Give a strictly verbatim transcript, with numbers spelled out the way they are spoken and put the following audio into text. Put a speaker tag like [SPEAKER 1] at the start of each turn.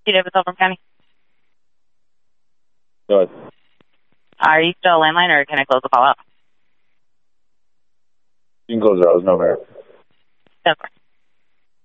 [SPEAKER 1] T. Davis, Elbrum County.
[SPEAKER 2] Go ahead.
[SPEAKER 1] Are you still landline, or can I close the call out?
[SPEAKER 2] You can close it out. There's no merit.
[SPEAKER 1] That's fine.